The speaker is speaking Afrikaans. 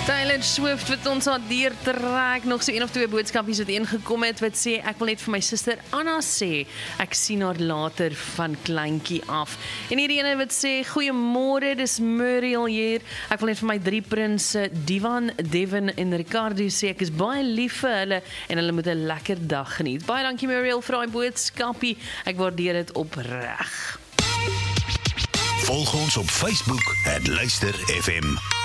Taylor Swift wat ons aan deur trek, nog so een of twee boodskapies wat ingekom het, wat sê, ek wil net vir my suster Anna sê, ek sien haar later van kleintjie af. En hierdie ene wat sê, goeiemôre, dis Muriel hier, ek wil net vir my 3 prinse, Divan, Devin en Ricardo sê, ek is baie lief vir hulle, en hulle moet 'n lekker dag geniet. Baie dankie Muriel vir daai boodskapie, ek waardeer dit opreg. Volg ons op Facebook @luister FM.